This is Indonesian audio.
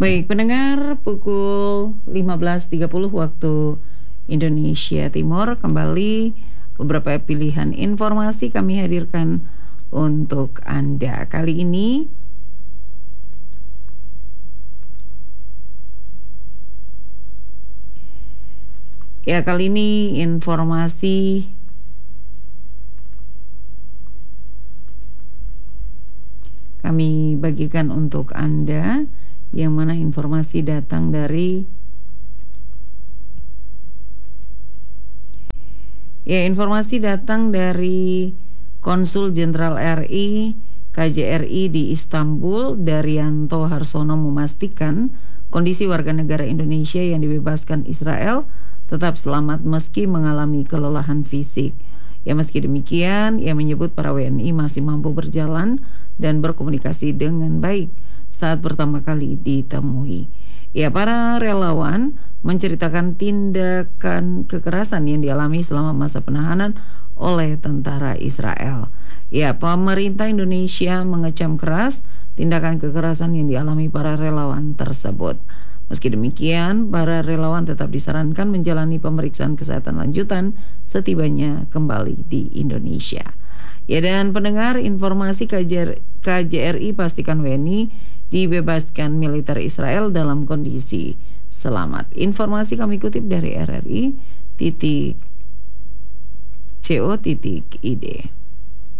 Baik, pendengar, pukul 15.30 waktu Indonesia Timur, kembali beberapa pilihan informasi kami hadirkan untuk Anda. Kali ini informasi kami bagikan untuk Anda, yang mana informasi datang dari Konsul Jenderal RI KJRI di Istanbul, Daryanto Harsono, memastikan kondisi warga negara Indonesia yang dibebaskan Israel tetap selamat meski mengalami kelelahan fisik. Ya, meski demikian, ia menyebut para WNI masih mampu berjalan dan berkomunikasi dengan baik saat pertama kali ditemui. Ya, para relawan menceritakan tindakan kekerasan yang dialami selama masa penahanan oleh tentara Israel. Ya, pemerintah Indonesia mengecam keras tindakan kekerasan yang dialami para relawan tersebut. Meski demikian, para relawan tetap disarankan menjalani pemeriksaan kesehatan lanjutan setibanya kembali di Indonesia. Ya, dan pendengar, informasi KJRI pastikan WNI dibebaskan militer Israel dalam kondisi selamat. Informasi kami kutip dari RRI.co.id.